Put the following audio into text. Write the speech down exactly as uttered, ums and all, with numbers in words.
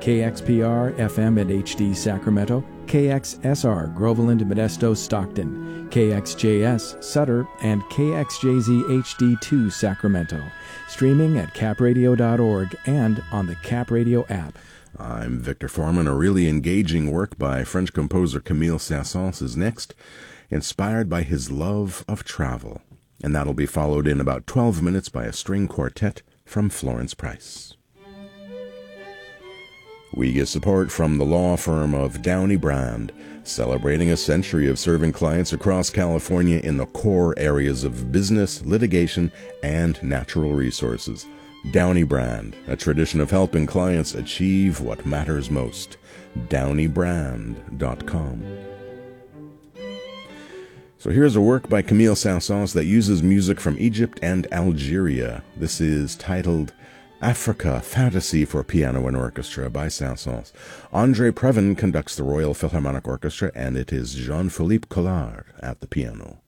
K X P R F M and H D Sacramento, K X S R Groveland, Modesto, Stockton, K X J S Sutter, and K X J Z H D two Sacramento. Streaming at cap radio dot org and on the Cap Radio app. I'm Victor Foreman. A really engaging work by French composer Camille Saint-Saëns is next, inspired by his love of travel. And that'll be followed in about twelve minutes by a string quartet from Florence Price. We get support from the law firm of Downey Brand, celebrating a century of serving clients across California in the core areas of business, litigation, and natural resources. Downey Brand, a tradition of helping clients achieve what matters most. downey brand dot com. So here's a work by Camille Saint-Saëns that uses music from Egypt and Algeria. This is titled Africa, Fantasy for Piano and Orchestra by Saint-Saëns. André Previn conducts the Royal Philharmonic Orchestra, and it is Jean-Philippe Collard at the piano.